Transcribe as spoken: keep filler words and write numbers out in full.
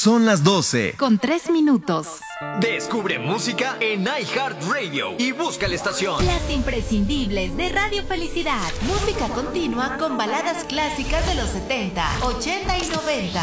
Son las doce. Con tres minutos. Descubre música en iHeartRadio y busca la estación. Las imprescindibles de Radio Felicidad. Música continua con baladas clásicas de los setenta, ochenta y noventa.